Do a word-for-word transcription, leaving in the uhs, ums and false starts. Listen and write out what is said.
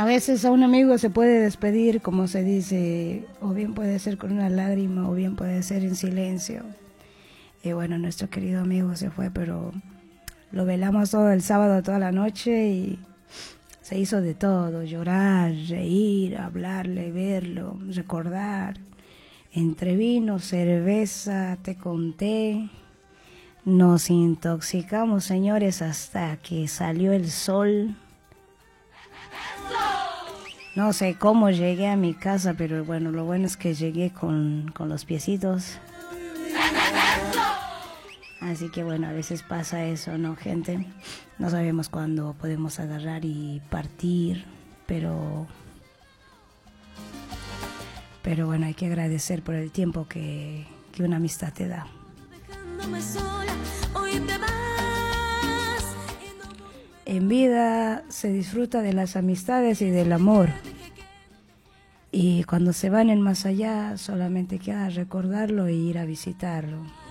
veces a un amigo se puede despedir, como se dice, o bien puede ser con una lágrima, o bien puede ser en silencio. Y bueno, nuestro querido amigo se fue, pero lo velamos todo el sábado, toda la noche, y se hizo de todo: llorar, reír, hablarle, verlo, recordar. Entre vino, cerveza, te conté. Nos intoxicamos, señores, hasta que salió el sol. No sé cómo llegué a mi casa, pero bueno, lo bueno es que llegué con, con los piecitos. Así que bueno, a veces pasa eso, ¿no, gente? No sabemos cuándo podemos agarrar y partir, pero... Pero bueno, hay que agradecer por el tiempo que, que una amistad te da. En vida se disfruta de las amistades y del amor. Y cuando se van en más allá, solamente queda recordarlo e ir a visitarlo.